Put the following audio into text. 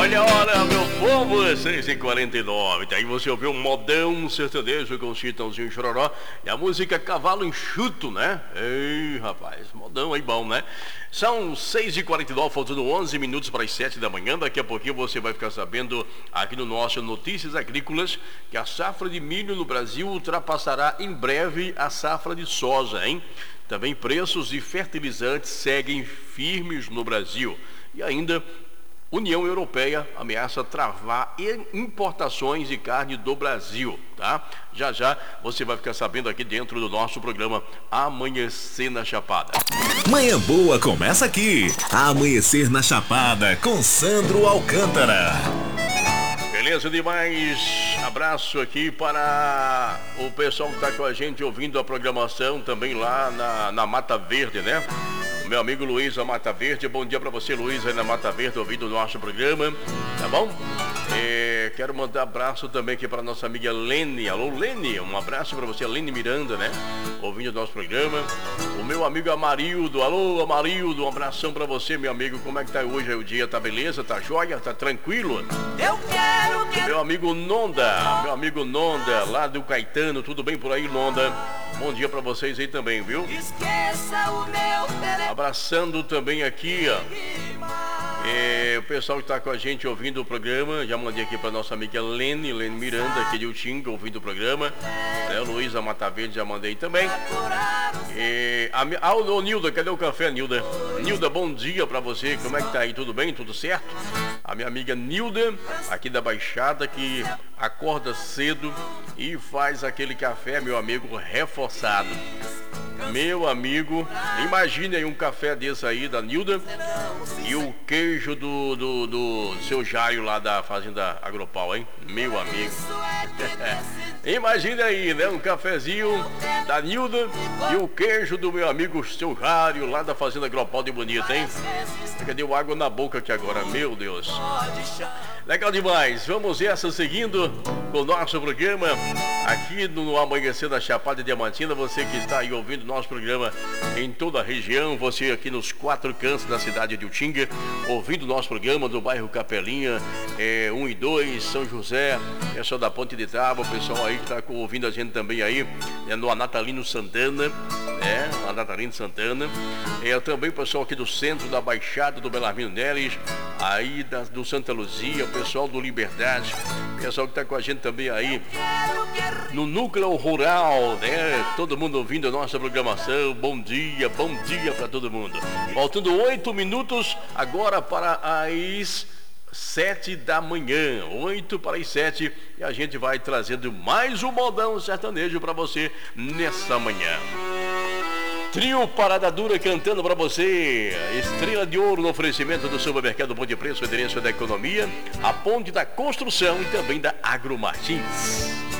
Olha a hora, meu povo, 6h49. Daí você ouviu um modão sertanejo com Chitãozinho e Chororó. E a música Cavalo Enxuto, né? Ei, rapaz, modão aí bom, né? São 6h49, faltando 11 minutos para as 7 da manhã. Daqui a pouquinho você vai ficar sabendo aqui no nosso Notícias Agrícolas que a safra de milho no Brasil ultrapassará em breve a safra de soja, hein? Também preços de fertilizantes seguem firmes no Brasil. E ainda, União Europeia ameaça travar importações de carne do Brasil, tá? Já já você vai ficar sabendo aqui dentro do nosso programa Amanhecer na Chapada. Manhã boa começa aqui. Amanhecer na Chapada com Sandro Alcântara. Beleza demais, abraço aqui para o pessoal que está com a gente ouvindo a programação também lá na Mata Verde, né? O meu amigo Luiz da Mata Verde, bom dia para você, Luiz, aí na Mata Verde, ouvindo o nosso programa, tá bom? Quero mandar abraço também aqui para nossa amiga Lene. Alô, Lene, um abraço para você, Lene Miranda, né? Ouvindo o nosso programa. O meu amigo Amarildo, alô, Amarildo, um abração para você, meu amigo. Como é que tá hoje? O dia tá beleza? Tá jóia? Tá tranquilo? Meu amigo Nonda, lá do Caetano, tudo bem por aí, Nonda? Bom dia pra vocês aí também, viu? Abraçando também aqui, ó. O pessoal que tá com a gente ouvindo o programa, já mandei aqui pra nossa amiga Lene Miranda, aqui de Utinga, ouvindo o programa. Luísa Mata Verde, já mandei também. Ô Nilda, cadê o café, Nilda? Nilda, bom dia pra você, como é que tá aí? Tudo bem? Tudo certo? A minha amiga Nilda, aqui da Baixada, que acorda cedo e faz aquele café, meu amigo, reforçado. Meu amigo, imagine aí um café desse aí da Nilda e o queijo do seu Jairo lá da Fazenda Agropau, hein? Meu amigo. Imagine aí, né? Um cafezinho da Nilda e o queijo do meu amigo seu Jairo lá da Fazenda Agropau de Bonita, hein? Deu água na boca aqui agora, meu Deus. Legal demais, vamos essa seguindo com o nosso programa aqui no Amanhecer da Chapada Diamantina. Você que está aí ouvindo nosso programa em toda a região, você aqui nos 4 cantos da cidade de Utinga, ouvindo nosso programa do bairro Capelinha, 1 e 2, São José, pessoal da Ponte de Tábua, pessoal aí que está ouvindo a gente também aí, no Natalino Santana, a Natalino Santana, também o pessoal aqui do centro da Baixada do Belarmino Neres, aí do Santa Luzia, o pessoal do Liberdade, pessoal que está com a gente também aí no núcleo rural, né? Todo mundo ouvindo a nossa programação. Bom dia para todo mundo. Faltando 8 minutos agora para as 7 da manhã, 8 para as 7, e a gente vai trazendo mais um modão sertanejo para você nessa manhã. Trio Parada Dura cantando para você. Estrela de Ouro no oferecimento do Supermercado Bom de Preço, endereço da economia, a ponte da construção e também da Agro Martins.